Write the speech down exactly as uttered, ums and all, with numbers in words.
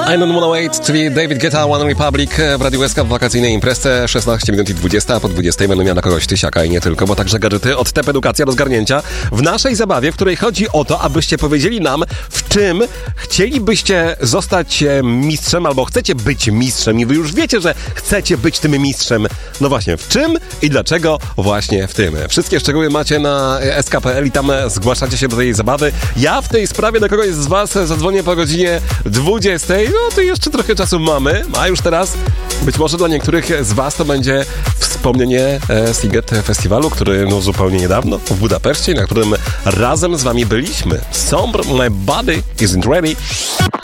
I Don't Wanna Wait, czyli David Guetta, One Republic w Radiu S K w wakacyjnej imprezie. szesnaście minut i dwadzieścia, a po dwudziestej będą miała na kogoś tysiaka i nie tylko, bo także gadżety od T E P Edukacja do zgarnięcia w naszej zabawie, w której chodzi o to, abyście powiedzieli nam, w czym chcielibyście zostać mistrzem, albo chcecie być mistrzem i wy już wiecie, że chcecie być tym mistrzem. No właśnie, w czym i dlaczego właśnie w tym. Wszystkie szczegóły macie na S K kropka P L i tam zgłaszacie się do tej zabawy. Ja w tej sprawie do kogoś z was zadzwonię po godzinie dwudziestej. No to jeszcze trochę czasu mamy, a już teraz być może dla niektórych z was to będzie wspomnienie e, Sziget Festiwalu, który no zupełnie niedawno w Budapeszcie, na którym razem z wami byliśmy. Sombre, my body isn't ready.